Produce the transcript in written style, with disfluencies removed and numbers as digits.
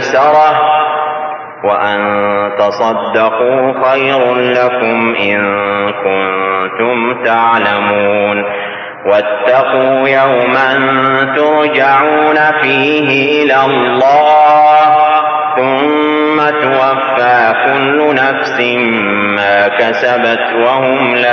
مَيْسَرَةٌ وَأَن تَصَدَّقُوا خَيْرٌ لَكُمْ إِن كُنتُمْ تَعْلَمُونَ وَاتَّقُوا يَوْمًا تُرْجَعُونَ فِيهِ إِلَى اللَّهِ ثُمَّ تُوَفَّىٰ كُلُّ نَفْسٍ مَّا كَسَبَتْ وَهُمْ